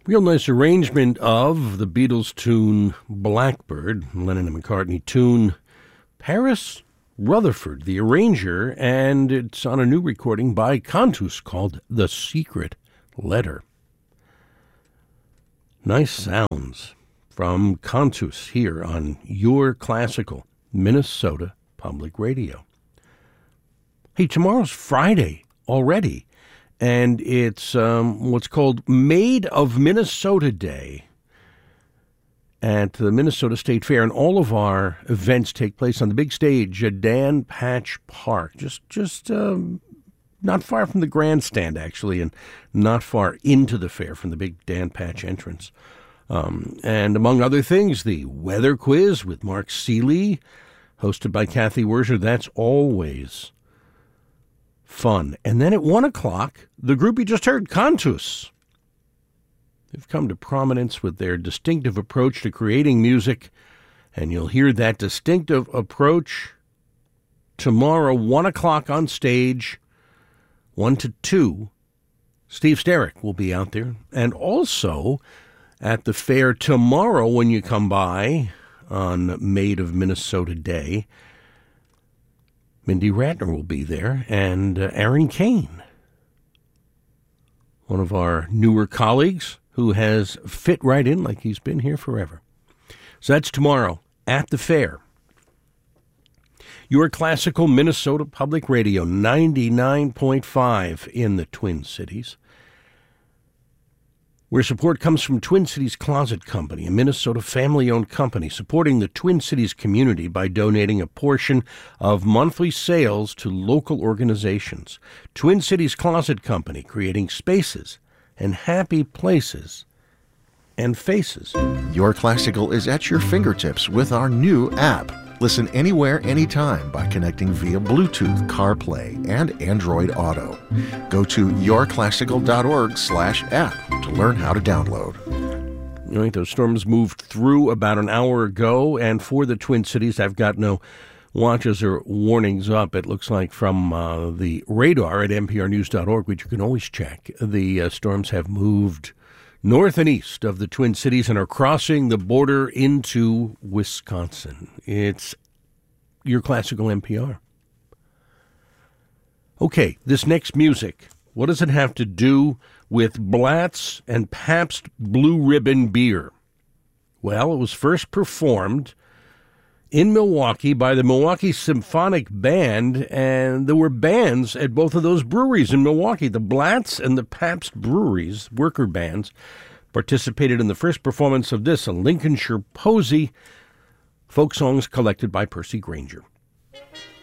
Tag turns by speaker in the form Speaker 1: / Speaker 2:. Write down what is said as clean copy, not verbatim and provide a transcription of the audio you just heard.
Speaker 1: Real nice arrangement of the Beatles tune Blackbird, Lennon and McCartney tune Paris Rutherford, the arranger, and it's on a new recording by Cantus called The Secret Letter. Nice sounds from Cantus here on Your Classical Minnesota Public Radio. Hey, tomorrow's Friday already, and it's what's called Made of Minnesota Day at the Minnesota State Fair, and all of our events take place on the big stage at Dan Patch Park, just not far from the grandstand, actually, and not far into the fair from the big Dan Patch entrance. And among other things, the weather quiz with Mark Seeley, hosted by Kathy Werser. That's always fun. And then at 1 o'clock, the group you just heard, Cantus. They've come to prominence with their distinctive approach to creating music, and you'll hear that distinctive approach tomorrow, 1 o'clock on stage, 1 to 2. Steve Sterrick will be out there. And also at the fair tomorrow when you come by on Made of Minnesota Day, Mindy Ratner will be there, and Aaron Kane, one of our newer colleagues who has fit right in like he's been here forever. So that's tomorrow at the fair. Your Classical Minnesota Public Radio, 99.5 in the Twin Cities, where support comes from Twin Cities Closet Company, a Minnesota family-owned company supporting the Twin Cities community by donating a portion of monthly sales to local organizations. Twin Cities Closet Company, creating spaces and happy places and faces.
Speaker 2: Your Classical is at your fingertips with our new app. Listen anywhere, anytime by connecting via Bluetooth, CarPlay, and Android Auto. Go to yourclassical.org/app to learn how to download.
Speaker 1: You know, those storms moved through about an hour ago, and for the Twin Cities, I've got no watches or warnings up. It looks like from the radar at nprnews.org, which you can always check, the storms have moved north and east of the Twin Cities and are crossing the border into Wisconsin. It's Your Classical NPR. Okay, this next music, what does it have to do with Blatz and Pabst Blue Ribbon beer? Well, it was first performed in Milwaukee by the Milwaukee Symphonic Band, and there were bands at both of those breweries in Milwaukee. The Blatz and the Pabst breweries, worker bands, participated in the first performance of this, a Lincolnshire Posy, folk songs collected by Percy Granger.